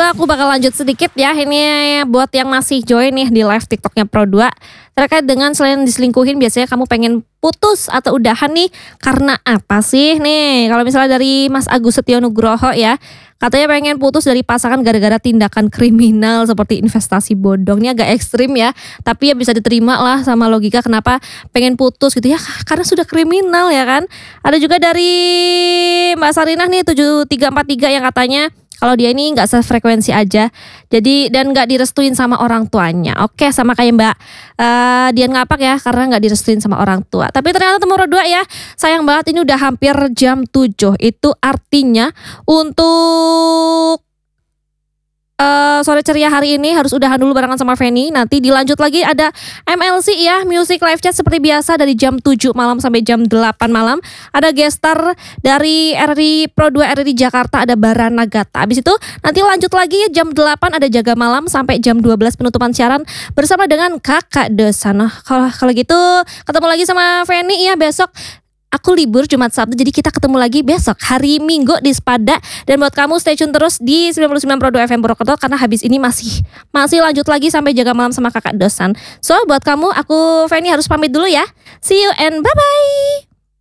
Pro2 aku bakal lanjut sedikit ya. Ini buat yang masih join nih di live TikToknya Pro2. Terkait dengan selain diselingkuhin biasanya kamu pengen putus atau udahan nih karena apa sih nih? Kalau misalnya dari Mas Agus Setio Nugroho ya, katanya pengen putus dari pasangan gara-gara tindakan kriminal seperti investasi bodong. Ini agak ekstrim ya, tapi ya bisa diterima lah sama logika kenapa pengen putus gitu ya, karena sudah kriminal ya kan. Ada juga dari Mbak Sarinah nih 7343 yang katanya kalau dia ini nggak sefrekuensi aja, jadi dan nggak direstuin sama orang tuanya. Oke, sama kayak Mbak Dian Ngapak ya, karena nggak direstuin sama orang tua. Tapi ternyata nomor 2 ya, sayang banget ini udah hampir jam 7. Itu artinya untuk sore ceria hari ini harus udahan dulu barengan sama Feni. Nanti dilanjut lagi ada MLC ya, Music Live Chat seperti biasa dari jam 7 malam sampai jam 8 malam. Ada gestar dari RRI Pro2 RRI Jakarta, ada Bara Nagata. Habis itu nanti lanjut lagi jam 8 ada Jaga Malam sampai jam 12 penutupan siaran bersama dengan Kakak Desa. Nah, kalau gitu ketemu lagi sama Feni ya besok. Aku libur Jumat Sabtu, jadi kita ketemu lagi besok hari Minggu di Sepada. Dan buat kamu stay tune terus di 99 Pro2 FM Purwokerto karena habis ini masih lanjut lagi sampai Jaga Malam sama Kakak Dosan. So buat kamu, aku Feni harus pamit dulu ya. See you and bye-bye.